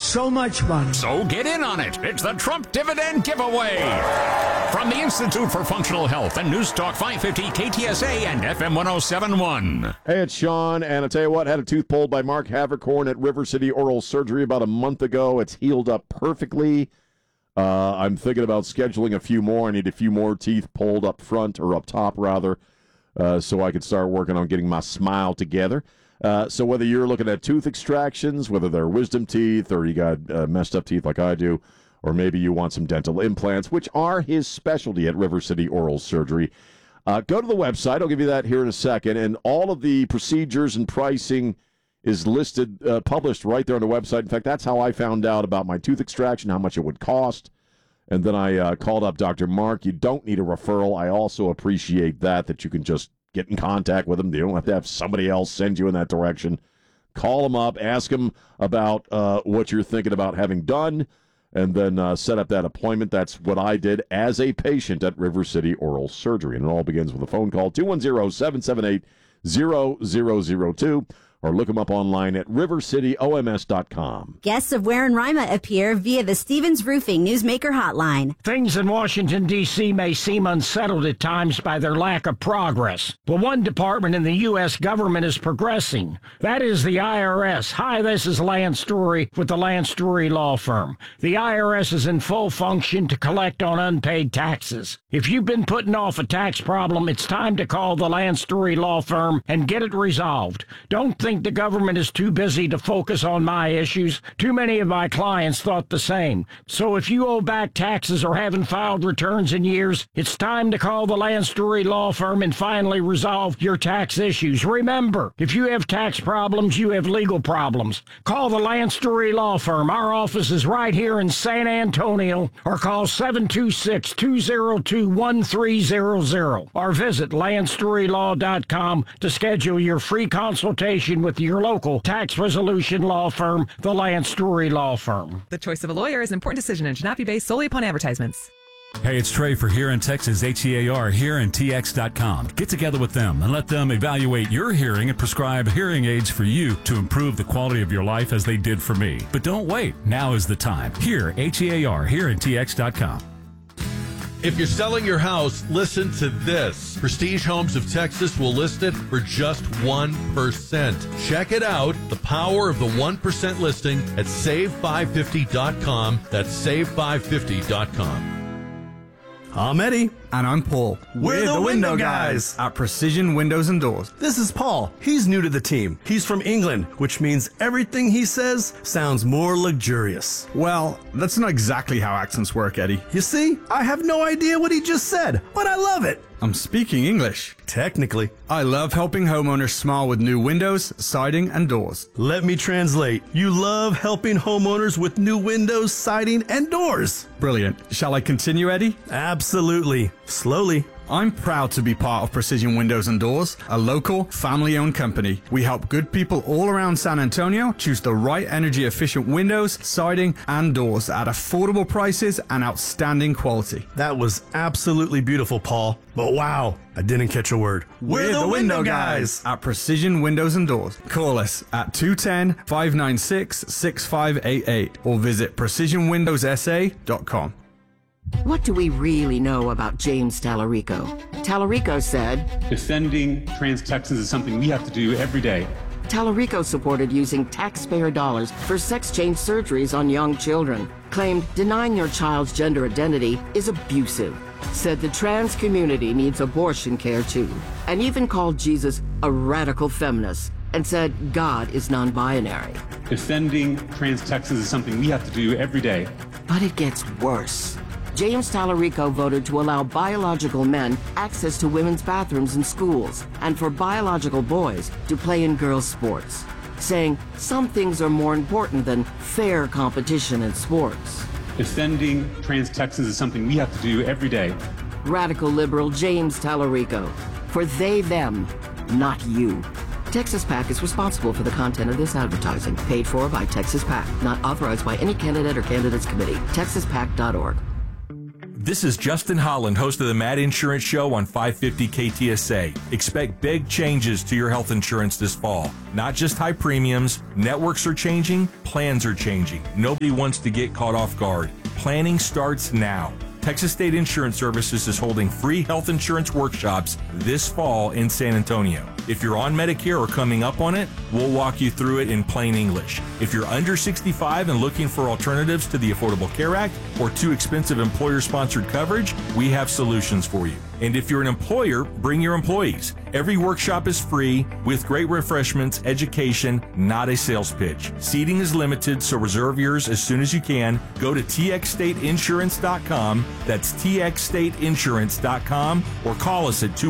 So much money. So get in on it. It's the Trump Dividend Giveaway. From the Institute for Functional Health and News Talk 550 KTSA and FM 1071. Hey, it's Sean, and I'll tell you what, had a tooth pulled by Mark Havercorn at River City Oral Surgery about a month ago. It's healed up perfectly. I'm thinking about scheduling a few more. I need a few more teeth pulled up front, or up top, rather, so I can start working on getting my smile together. So whether you're looking at tooth extractions, whether they're wisdom teeth or you got messed up teeth like I do, or maybe you want some dental implants, which are his specialty at River City Oral Surgery, go to the website. I'll give you that here in a second. And all of the procedures and pricing is listed, published right there on the website. In fact, that's how I found out about my tooth extraction, how much it would cost. And then I called up Dr. Mark. You don't need a referral. I also appreciate that you can just get in contact with him. You don't have to have somebody else send you in that direction. Call him up, ask him about what you're thinking about having done, and then set up that appointment. That's what I did as a patient at River City Oral Surgery. And it all begins with a phone call, 210-778-0002. Or look them up online at rivercityoms.com. Guests of Ware and Rima appear via the Stevens Roofing Newsmaker Hotline. Things in Washington, D.C. may seem unsettled at times by their lack of progress. But one department in the U.S. government is progressing. That is the IRS. Hi, this is Lance Story with the Lance Story Law Firm. The IRS is in full function to collect on unpaid taxes. If you've been putting off a tax problem, it's time to call the Lance Story Law Firm and get it resolved. Don't think the government is too busy to focus on my issues. Too many of my clients thought the same. So if you owe back taxes or haven't filed returns in years, it's time to call the Lance Story Law Firm and finally resolve your tax issues. Remember, if you have tax problems, you have legal problems. Call the Lance Story Law Firm. Our office is right here in San Antonio, or call 726-202-1300 or visit LanceStoryLaw.com to schedule your free consultation with your local tax resolution law firm, the Lance Story Law Firm. The choice of a lawyer is an important decision and should not be based solely upon advertisements. Hey, it's Trey for Here in Texas, HEAR, HearInTX.com. Get together with them and let them evaluate your hearing and prescribe hearing aids for you to improve the quality of your life as they did for me. But don't wait. Now is the time. Here, HEAR, HearInTX.com. If you're selling your house, listen to this. Prestige Homes of Texas will list it for just 1%. Check it out. The power of the 1% listing at save550.com. That's save550.com. I'm Eddie. And I'm Paul. We're the window guys at Precision Windows and Doors. This is Paul. He's new to the team. He's from England, which means everything he says sounds more luxurious. Well, that's not exactly how accents work, Eddie. You see, I have no idea what he just said, but I love it. I'm speaking English. Technically. I love helping homeowners smile with new windows, siding, and doors. Let me translate. You love helping homeowners with new windows, siding, and doors. Brilliant. Shall I continue, Eddie? Absolutely. Slowly. I'm proud to be part of Precision Windows and Doors, a local, family-owned company. We help good people all around San Antonio choose the right energy-efficient windows, siding, and doors at affordable prices and outstanding quality. That was absolutely beautiful, Paul. But wow, I didn't catch a word. We're the window guys at Precision Windows and Doors. Call us at 210-596-6588 or visit precisionwindowssa.com. What do we really know about James Tallarico? Tallarico said, defending trans Texans is something we have to do every day. Tallarico supported using taxpayer dollars for sex change surgeries on young children. Claimed denying your child's gender identity is abusive. Said the trans community needs abortion care too. And even called Jesus a radical feminist. And said God is non-binary. Defending trans Texans is something we have to do every day. But it gets worse. James Tallarico voted to allow biological men access to women's bathrooms in schools and for biological boys to play in girls' sports, saying some things are more important than fair competition in sports. Defending trans Texans is something we have to do every day. Radical liberal James Tallarico. For they, them, not you. Texas PAC is responsible for the content of this advertising, paid for by Texas PAC, not authorized by any candidate or candidates committee. TexasPAC.org. This is Justin Holland, host of the Mad Insurance Show on 550 KTSA. Expect big changes to your health insurance this fall. Not just high premiums, networks are changing, plans are changing. Nobody wants to get caught off guard. Planning starts now. Texas State Insurance Services is holding free health insurance workshops this fall in San Antonio. If you're on Medicare or coming up on it, we'll walk you through it in plain English. If you're under 65 and looking for alternatives to the Affordable Care Act or too expensive employer-sponsored coverage, we have solutions for you. And if you're an employer, bring your employees. Every workshop is free with great refreshments, education, not a sales pitch. Seating is limited, so reserve yours as soon as you can. Go to txstateinsurance.com. That's txstateinsurance.com or call us at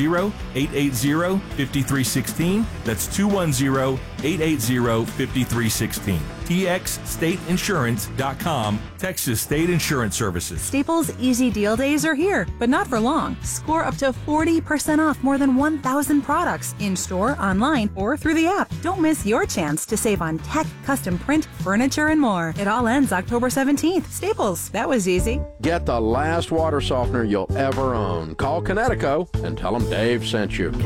210-880-5316. That's 210-880-5316. txstateinsurance.com, Texas State Insurance Services. Staples Easy Deal Days are here, but not for long. Score up to 40% off more than 1,000 products in-store, online, or through the app. Don't miss your chance to save on tech, custom print, furniture, and more. It all ends October 17th. Staples, that was easy. Get the last water softener you'll ever own. Call Connecticut and tell them Dave sent you.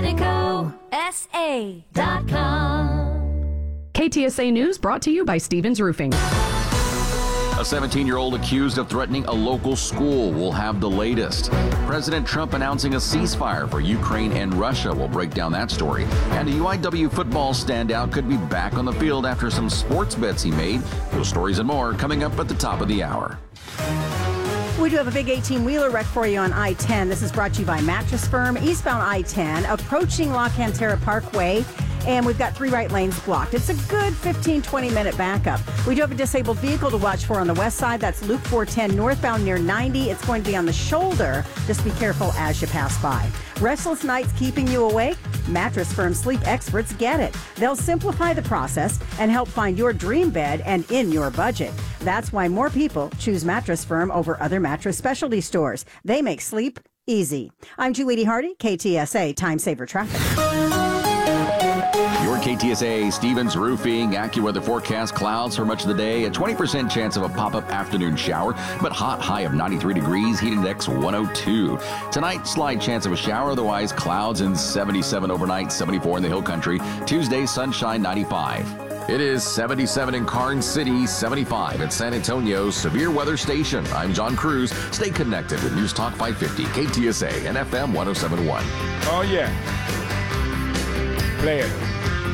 ConnecticutSA.com. KTSA News brought to you by Stevens Roofing. A 17-year-old accused of threatening a local school will have the latest. President Trump announcing a ceasefire for Ukraine and Russia. Will break down that story. And a UIW football standout could be back on the field after some sports bets he made. Those stories and more coming up at the top of the hour. We do have a big 18-wheeler wreck for you on I-10. This is brought to you by Mattress Firm, eastbound I-10, approaching La Cantera Parkway. And we've got 3 right lanes blocked. It's a good 15-20-minute backup. We do have a disabled vehicle to watch for on the west side. That's Loop 410 northbound near 90. It's going to be on the shoulder. Just be careful as you pass by. Restless nights keeping you awake? Mattress Firm sleep experts get it. They'll simplify the process and help find your dream bed and in your budget. That's why more people choose Mattress Firm over other mattress specialty stores. They make sleep easy. I'm Julie Hardy, KTSA Time Saver Traffic. Your KTSA Stevens Roofing AccuWeather forecast: clouds for much of the day, a 20% chance of a pop-up afternoon shower, but hot, high of 93 degrees, heat index 102. Tonight, slight chance of a shower, otherwise clouds and 77 overnight, 74 in the Hill Country. Tuesday, sunshine, 95. It is 77 in Karnes City, 75 at San Antonio's Severe Weather Station. I'm John Cruz. Stay connected with News Talk 550, KTSA, and FM 1071. Oh, yeah. Play it.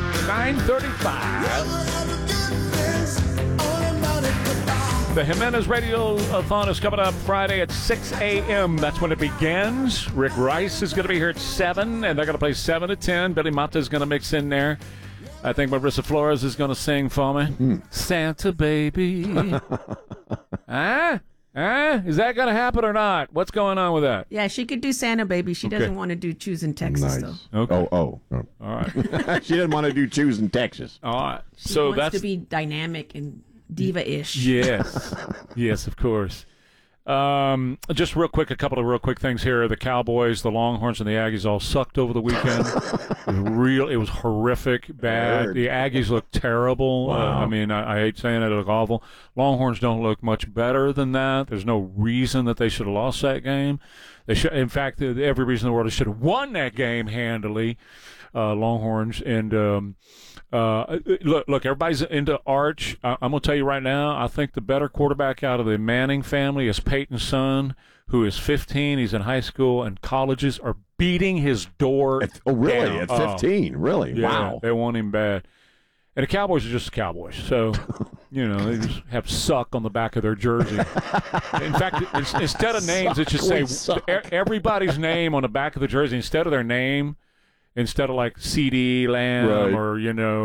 9:35. The Jimenez Radio-a-thon is coming up Friday at 6 a.m. That's when it begins. Rick Rice is going to be here at 7, and they're going to play 7 to 10. Billy Mata is going to mix in there. I think Marissa Flores is going to sing for me. Santa baby. Huh? Is that going to happen or not? What's going on with that? Yeah, she could do Santa Baby. She doesn't want to do Choosing Texas, though. Okay. Oh. All right. She didn't want to do Choosing Texas. All right. She wants to be dynamic and diva-ish. Yes. Yes, of course. Just real quick, a couple of real quick things here. The Cowboys, the Longhorns, and the Aggies all sucked over the weekend. It was horrific, bad. The Aggies look terrible. Wow. I hate saying it. They look awful. Longhorns don't look much better than that. There's no reason that they should have lost that game. They should, in fact, every reason in the world they should have won that game handily. Longhorns and look, everybody's into Arch. I'm going to tell you right now, I think the better quarterback out of the Manning family is Peyton's son, who is 15. He's in high school, and colleges are beating his door really? down. At 15? Really? Yeah, Wow. They want him bad. And the Cowboys are just the Cowboys. So, they just have suck on the back of their jersey. In fact, instead of names, it just say everybody's name on the back of the jersey. Instead of their name, instead of like CD Lamb or,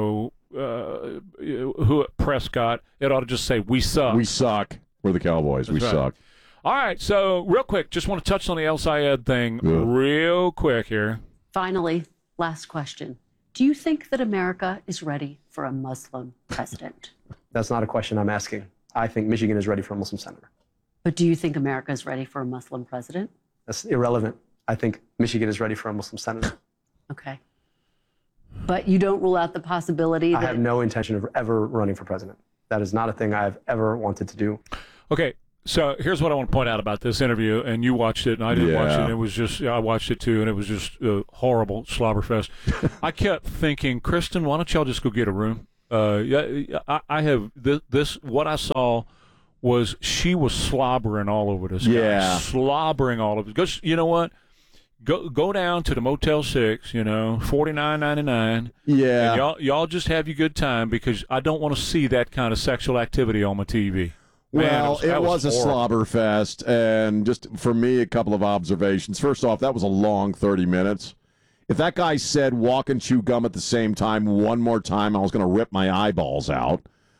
Prescott, it ought to just say, we suck. We suck. We're the Cowboys. That's we right. suck. All right, so real quick, just want to touch on the El Sayed thing real quick here. Finally, last question. Do you think that America is ready for a Muslim president? That's not a question I'm asking. I think Michigan is ready for a Muslim senator. But do you think America is ready for a Muslim president? That's irrelevant. I think Michigan is ready for a Muslim senator. Okay. But you don't rule out the possibility that... I have no intention of ever running for president. That is not a thing I have ever wanted to do. Okay, So here's what I want to point out about this interview, and you watched it, and I didn't watch it. And it was just I watched it too, and it was just horrible slobberfest. I kept thinking, Kristen, why don't y'all just go get a room? I have this. What I saw was she was slobbering all over this guy, slobbering all over. Because you know what? Go down to the Motel 6, $49.99. Yeah, and y'all just have your good time because I don't want to see that kind of sexual activity on my TV. Well, it was a slobber fest, and just for me, a couple of observations. First off, that was a long 30 minutes. If that guy said walk and chew gum at the same time one more time, I was going to rip my eyeballs out.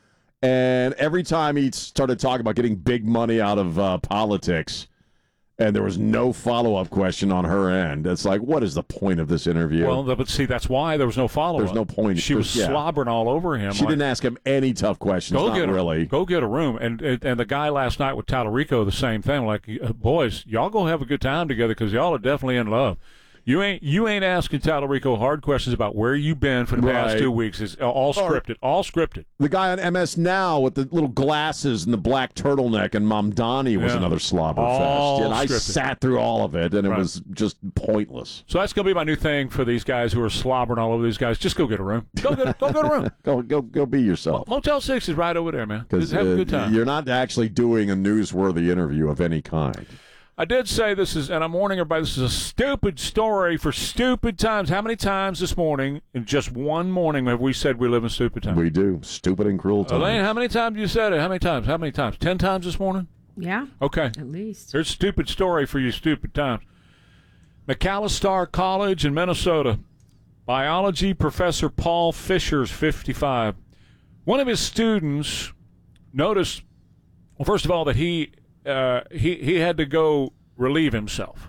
And every time he started talking about getting big money out of politics, and there was no follow-up question on her end, it's like, what is the point of this interview? Well, but see, that's why there was no follow-up. There's no point. She was slobbering all over him. She didn't ask him any tough questions, Go get a room. And the guy last night with Tallarico, the same thing. Like, boys, y'all go have a good time together because y'all are definitely in love. You ain't asking Tallarico hard questions about where you've been for the past 2 weeks. It's all scripted. All scripted. The guy on MS Now with the little glasses and the black turtleneck and Mamdani was another slobber fest. And I sat through all of it, and it was just pointless. So that's going to be my new thing for these guys who are slobbering all over these guys. Just go get a room. Go get a room. Go be yourself. Motel 6 is right over there, man. Just have a good time. You're not actually doing a newsworthy interview of any kind. I did say this is, and I'm warning everybody, this is a stupid story for stupid times. How many times this morning, in just one morning, have we said we live in stupid times? We do. Stupid and cruel times. Elaine, how many times you said it? How many times? 10 times this morning? Yeah. Okay. At least. Here's a stupid story for you stupid times. McAllister College in Minnesota. Biology professor Paul Fisher's 55. One of his students noticed, well, first of all, that he had to go relieve himself.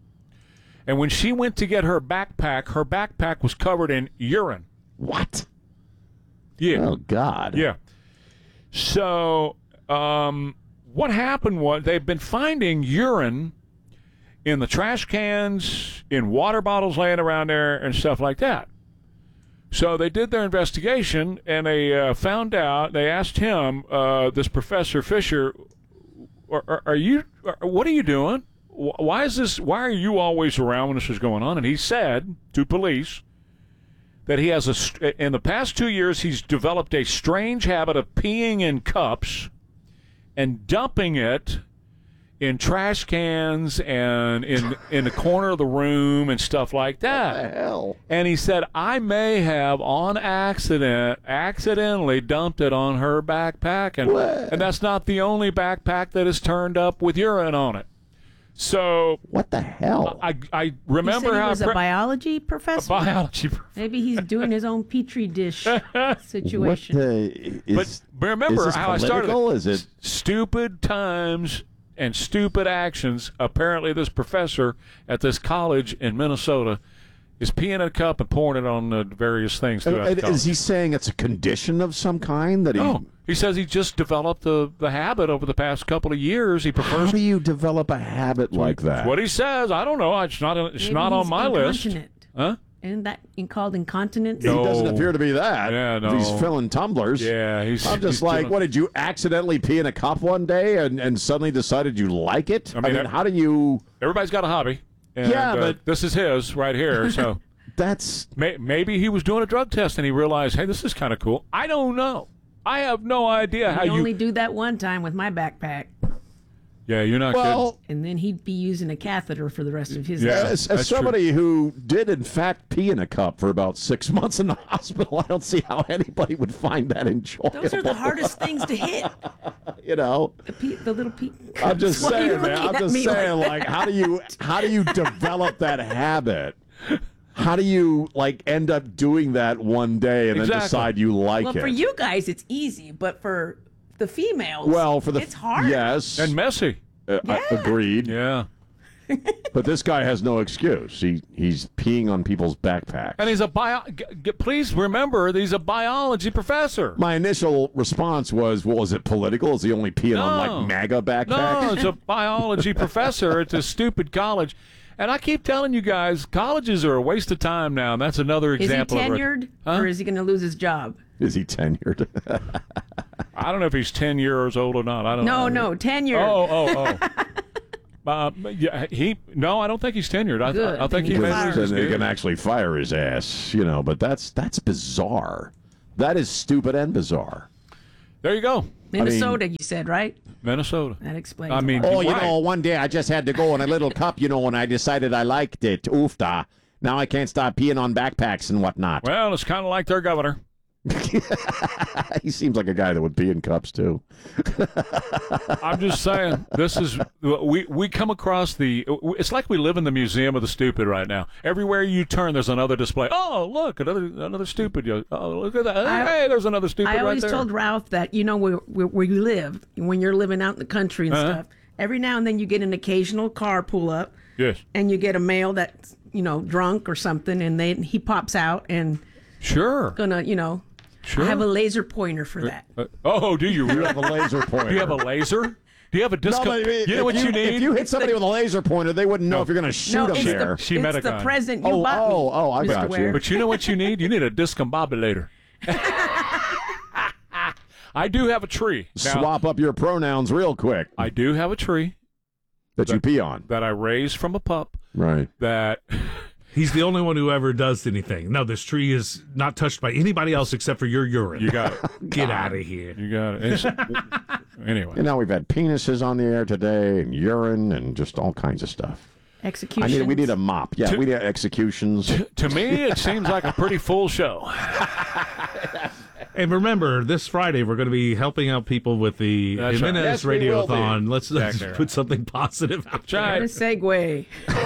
And when she went to get her backpack was covered in urine. What? Yeah. Oh, God. Yeah. So what happened was they've been finding urine in the trash cans, in water bottles laying around there, and stuff like that. So they did their investigation, and they found out, they asked him, this Professor Fisher, what are you doing? Why are you always around when this is going on? And he said to police that he has in the past 2 years, he's developed a strange habit of peeing in cups and dumping it in trash cans and in the corner of the room and stuff like that. What the hell? And he said, I may have on accidentally dumped it on her backpack. And that's not the only backpack that is turned up with urine on it. So what the hell? I remember he how was a biology professor. A biology professor. Maybe he's doing his own petri dish situation. But remember how I started. Is it stupid times and stupid actions? Apparently, this professor at this college in Minnesota is peeing in a cup and pouring it on various things throughout the college. Is he saying it's a condition of some kind that he? No, he says he just developed the habit over the past couple of years. He prefers. How do you develop a habit like that? What he says, I don't know. It's not on my list. Huh? Isn't that called incontinence? No. He doesn't appear to be that. Yeah, no. He's filling tumblers. Yeah, I'm just like, what, did you accidentally pee in a cup one day and suddenly decided you like it? I mean how do you... Everybody's got a hobby. And, but this is his right here, so... That's... Maybe he was doing a drug test and he realized, hey, this is kind of cool. I don't know. I have no idea how you... only do that one time with my backpack. Yeah, you're not kidding. And then he'd be using a catheter for the rest of his life. life. As somebody who did, in fact, pee in a cup for about 6 months in the hospital, I don't see how anybody would find that enjoyable. Those are the hardest things to hit. You know? The little pee. I'm just saying, man. I'm just saying, like how do you develop that habit? How do you end up doing that one day and then decide you like it? Well, for you guys, it's easy, but for the females, it's hard. Yes, and messy. Agreed. Yeah. But this guy has no excuse. He's peeing on people's backpacks. And he's please remember, he's a biology professor. My initial response was, well, is it political? Is he only peeing on MAGA backpacks? No, it's a biology professor at this stupid college. And I keep telling you guys, colleges are a waste of time now. And that's another example. Is he tenured, or is he going to lose his job? Is he tenured? I don't know if he's 10 years old or not. I don't know. No, tenured. Oh. No, I don't think he's tenured. I think he may lose. They can actually fire his ass, but that's bizarre. That is stupid and bizarre. There you go. Minnesota, you said, right? Minnesota. That explains. I mean, one day I just had to go on a little cup, and I decided I liked it. Oofda. Now I can't stop peeing on backpacks and whatnot. Well, it's kind of like their governor. He seems like a guy that would pee in cups too. I'm just saying, this is we come across it's like we live in the museum of the stupid right now. Everywhere you turn, there's another display. Oh, look, another stupid. Oh, look at that. Hey, there's another stupid right there. I always told Ralph that where you live, when you're living out in the country and stuff, every now and then you get an occasional car pull up. Yes. And you get a male that's drunk or something, and he pops out and sure gonna Sure. I have a laser pointer for that. Do you really have a laser pointer? Do you have a laser? Do you have a disco? No, you know what you need? If you hit somebody with a laser pointer, they wouldn't know if you're going to shoot them there. It's the present you bought me. I got you. But you know what you need? You need a discombobulator. I do have a tree. Now, swap up your pronouns real quick. I do have a tree. That you pee on. That I raised from a pup. Right. That... He's the only one who ever does anything. No, this tree is not touched by anybody else except for your urine. You got it. Get out of here. You got it. Anyway. We've had penises on the air today and urine and just all kinds of stuff. Executions. We need a mop. Yeah, we need executions. To me, it seems like a pretty full show. And remember, this Friday, we're going to be helping out people with the Jimenez Radiothon. Let's put something positive out there. What a segue.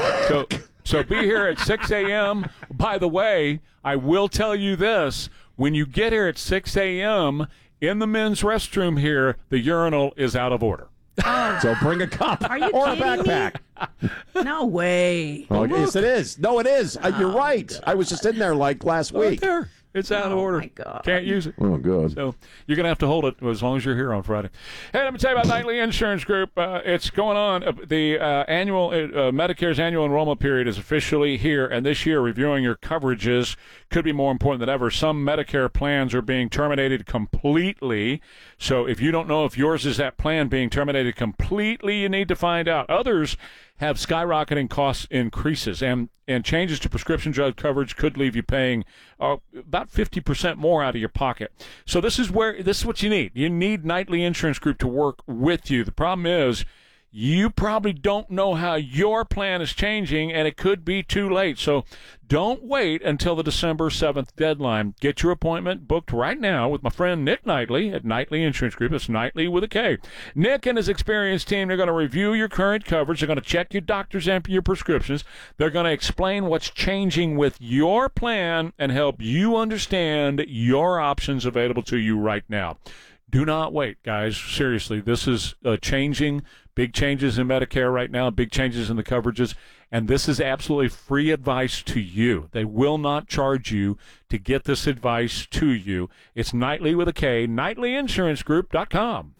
So be here at 6 a.m. By the way, I will tell you this. When you get here at 6 a.m., in the men's restroom here, the urinal is out of order. Oh. So bring a cup or a backpack. No way. Oh, yes, it is. No, it is. You're right. I was just in there last week. Right there. It's out of order. My God. Can't use it. Oh, good. So you're going to have to hold it as long as you're here on Friday. Hey, let me tell you about Nightly Insurance Group. It's going on. The Medicare's annual enrollment period is officially here, and this year reviewing your coverages could be more important than ever. Some Medicare plans are being terminated completely. So if you don't know if yours is that plan being terminated completely, you need to find out. Others have skyrocketing cost increases, and changes to prescription drug coverage could leave you paying about 50% more out of your pocket. So this is what you need. You need Nightly Insurance Group to work with you. The problem is you probably don't know how your plan is changing, and it could be too late. So don't wait until the December 7th deadline. Get your appointment booked right now with my friend Nick Knightley at Knightley Insurance Group. It's Knightley with a K. Nick and his experienced team, they're going to review your current coverage. They're going to check your doctors and your prescriptions. They're going to explain what's changing with your plan and help you understand your options available to you right now. Do not wait, guys. Seriously, this is changing. Big changes in Medicare right now, big changes in the coverages, and this is absolutely free advice to you. They will not charge you to get this advice to you. It's Nightly with a K, KnightlyInsuranceGroup.com.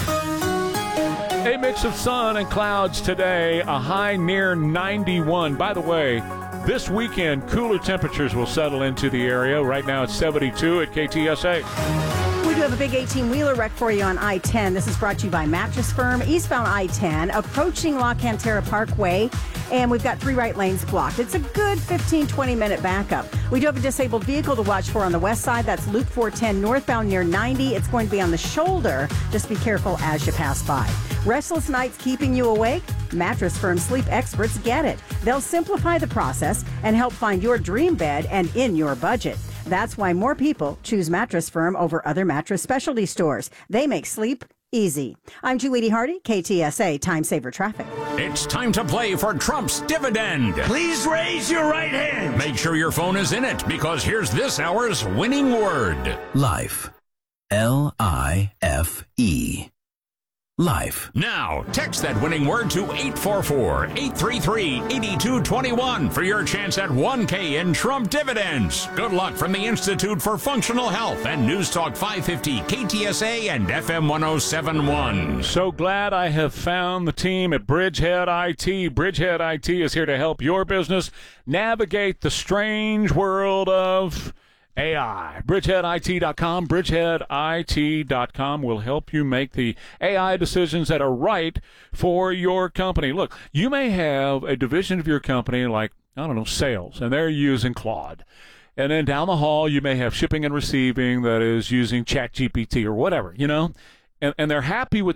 A mix of sun and clouds today, a high near 91. By the way, this weekend, cooler temperatures will settle into the area. Right now it's 72 at KTSA. We do have a big 18-wheeler wreck for you on I-10. This is brought to you by Mattress Firm, eastbound I-10, approaching La Cantera Parkway, and we've got 3 right lanes blocked. It's a good 15, 20-minute backup. We do have a disabled vehicle to watch for on the west side. That's Loop 410 northbound near 90. It's going to be on the shoulder. Just be careful as you pass by. Restless nights keeping you awake? Mattress Firm sleep experts get it. They'll simplify the process and help find your dream bed and in your budget. That's why more people choose Mattress Firm over other mattress specialty stores. They make sleep easy. I'm Julie Hardy, KTSA Time Saver Traffic. It's time to play for Trump's dividend. Please raise your right hand. Make sure your phone is in it, because here's this hour's winning word. Life. L-I-F-E. Life. Now, text that winning word to 844-833-8221 for your chance at $1K in Trump dividends. Good luck from the Institute for Functional Health and News Talk 550, KTSA and FM 1071. So glad I have found the team at Bridgehead IT. Bridgehead IT is here to help your business navigate the strange world of AI. BridgeheadIT.com. BridgeheadIT.com will help you make the AI decisions that are right for your company. Look, you may have a division of your company like, I don't know, sales, and they're using Claude. And then down the hall, you may have shipping and receiving that is using ChatGPT or whatever, and they're happy with